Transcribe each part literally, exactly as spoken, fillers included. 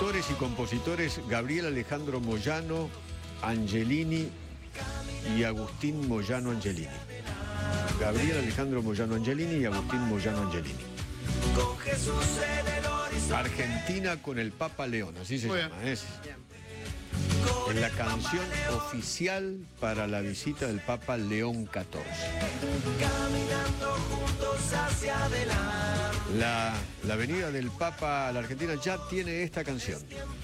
Autores y compositores Gabriel Alejandro Moyano Angelini y Agustín Moyano Angelini. Gabriel Alejandro Moyano Angelini y Agustín Moyano Angelini. Argentina con el Papa León, así se llama. Es, es la canción oficial para la visita del Papa León catorce. La, la venida del Papa a la Argentina ya tiene esta canción.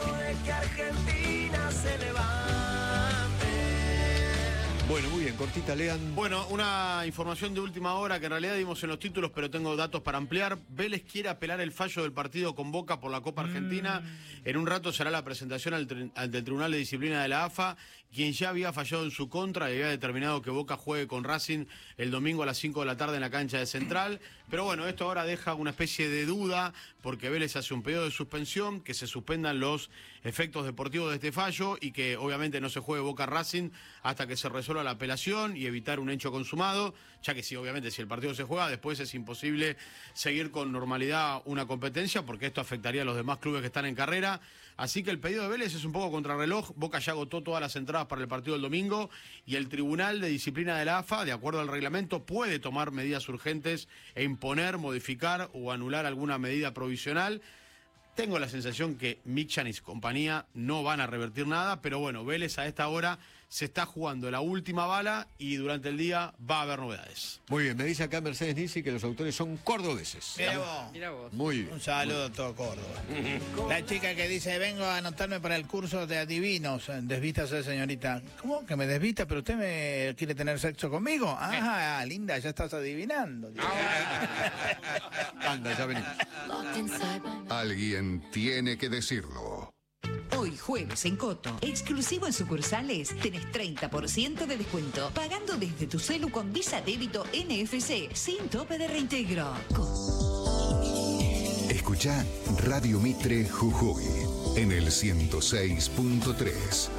Bueno, muy bien, cortita, lean. Bueno, una información de última hora que en realidad dimos en los títulos, pero tengo datos para ampliar. Vélez quiere apelar el fallo del partido con Boca por la Copa Argentina. Mm. En un rato será la presentación ante el Tribunal de Disciplina de la A F A, quien ya había fallado en su contra y había determinado que Boca juegue con Racing el domingo a las cinco de la tarde en la cancha de Central. Pero bueno, esto ahora deja una especie de duda, porque Vélez hace un pedido de suspensión, que se suspendan los efectos deportivos de este fallo y que obviamente no se juegue Boca Racing hasta que se resuelva la apelación y evitar un hecho consumado, ya que sí, obviamente si el partido se juega, después es imposible seguir con normalidad una competencia, porque esto afectaría a los demás clubes que están en carrera. Así que el pedido de Vélez es un poco contrarreloj. Boca ya agotó todas las entradas para el partido del domingo y el Tribunal de Disciplina de la A F A, de acuerdo al reglamento, puede tomar medidas urgentes e imponer, modificar o anular alguna medida provisional. Tengo la sensación que Michan y su compañía no van a revertir nada, pero bueno, Vélez a esta hora se está jugando la última bala y durante el día va a haber novedades. Muy bien, me dice acá Mercedes Nisi que los autores son cordobeses. Mira vos. Mira vos. Muy bien. Un saludo a todo Córdoba. La chica que dice, vengo a anotarme para el curso de adivinos. Desvístase, señorita. ¿Cómo? ¿Que me desvista? ¿Pero usted me quiere tener sexo conmigo? Ajá, linda, ya estás adivinando. Anda, ya venimos. Alguien tiene que decirlo. Hoy jueves en Coto, exclusivo en sucursales, tenés treinta por ciento de descuento, pagando desde tu celu con Visa Débito N F C, sin tope de reintegro. Escuchá Radio Mitre Jujuy en el ciento seis punto tres.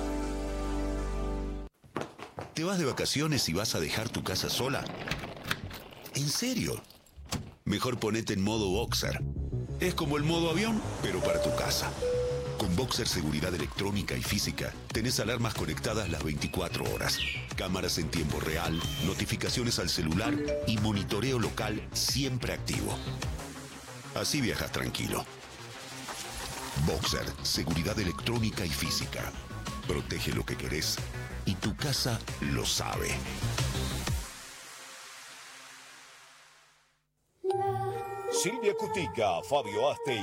¿Te vas de vacaciones y vas a dejar tu casa sola? ¿En serio? Mejor ponete en modo Boxer. Es como el modo avión, pero para tu casa. Con Boxer Seguridad Electrónica y Física, tenés alarmas conectadas las veinticuatro horas, cámaras en tiempo real, notificaciones al celular y monitoreo local siempre activo. Así viajas tranquilo. Boxer Seguridad Electrónica y Física. Protege lo que querés y tu casa lo sabe. Silvia Cutica, Fabio Aste